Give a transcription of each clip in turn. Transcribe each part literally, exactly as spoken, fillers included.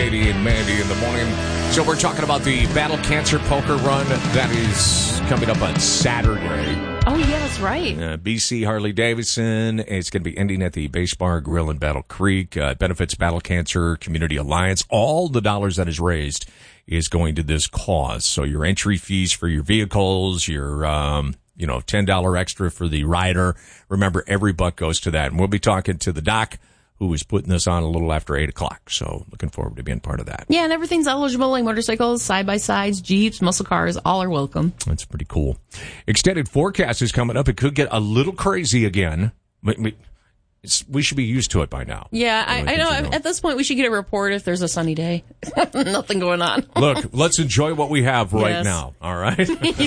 Katie and Mandy in the morning. So we're talking about the Battle Cancer Poker Run that is coming up on Saturday. Oh, yeah, that's right. Uh, B C Harley-Davidson. It's going to be ending at the Base Bar Grill in Battle Creek. Uh, it benefits Battle Cancer Community Alliance. All the dollars that is raised is going to this cause. So your entry fees for your vehicles, your, um, you know, ten dollars extra for the rider. Remember, every buck goes to that. And we'll be talking to the doc, who is putting this on a little after eight o'clock. So looking forward to being part of that. Yeah, and everything's eligible, like motorcycles, side-by-sides, Jeeps, muscle cars, all are welcome. That's pretty cool. Extended forecast is coming up. It could get a little crazy again. It's, we should be used to it by now. Yeah, I, I know. At this point, we should get a report if there's a sunny day. Nothing going on. Look, let's enjoy what we have right yes. now, all right?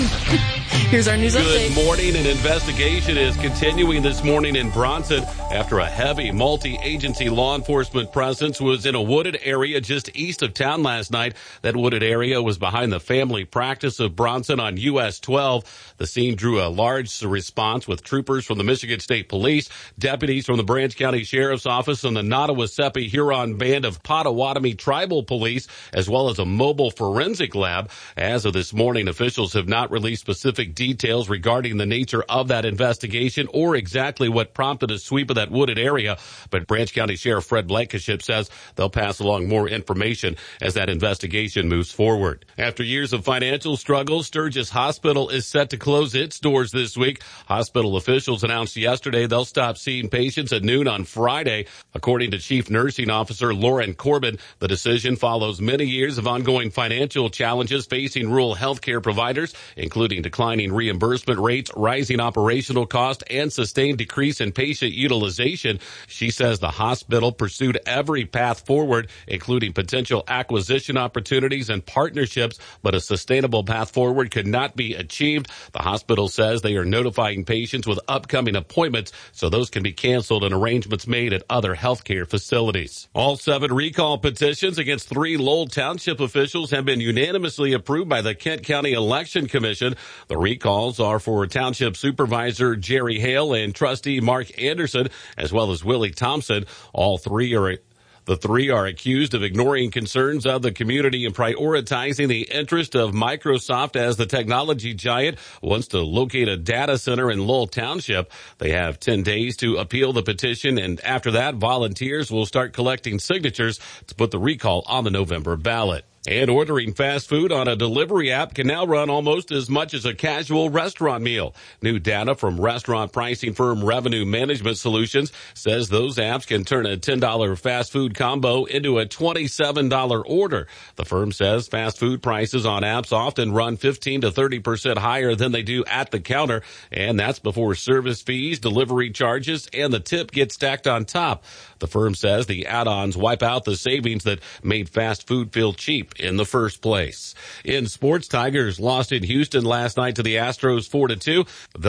Here's our news Good update. Good morning. An investigation is continuing this morning in Bronson after a heavy multi-agency law enforcement presence was in a wooded area just east of town last night. That wooded area was behind the family practice of Bronson on U S twelve. The scene drew a large response with troopers from the Michigan State Police, deputies from the Branch County Sheriff's Office, and the Nottawasepi Huron Band of Potawatomi Tribal Police, as well as a mobile forensic lab. As of this morning, officials have not released specific details regarding the nature of that investigation or exactly what prompted a sweep of that wooded area. But Branch County Sheriff Fred Blankenship says they'll pass along more information as that investigation moves forward. After years of financial struggles, Sturgis Hospital is set to close its doors this week. Hospital officials announced yesterday they'll stop seeing patients at noon on Friday. According to Chief Nursing Officer Lauren Corbin, the decision follows many years of ongoing financial challenges facing rural healthcare providers, including declining reimbursement rates, rising operational costs, and sustained decrease in patient utilization. She says the hospital pursued every path forward, including potential acquisition opportunities and partnerships, but a sustainable path forward could not be achieved. The hospital says they are notifying patients with upcoming appointments so those can be canceled and arrangements made at other healthcare facilities. All seven recall petitions against three Lowell Township officials have been unanimously approved by the Kent County Election Commission. The recalls are for Township Supervisor Jerry Hale and Trustee Mark Anderson, as well as Willie Thompson. All three are The three are accused of ignoring concerns of the community and prioritizing the interest of Microsoft as the technology giant wants to locate a data center in Lowell Township. They have ten days to appeal the petition, and after that, volunteers will start collecting signatures to put the recall on the November ballot. And ordering fast food on a delivery app can now run almost as much as a casual restaurant meal. New data from restaurant pricing firm Revenue Management Solutions says those apps can turn a ten dollars fast food combo into a twenty-seven dollars order. The firm says fast food prices on apps often run fifteen to thirty percent higher than they do at the counter, and that's before service fees, delivery charges, and the tip get stacked on top. The firm says the add-ons wipe out the savings that made fast food feel cheap in the first place. In sports, Tigers lost in Houston last night to the Astros four to two.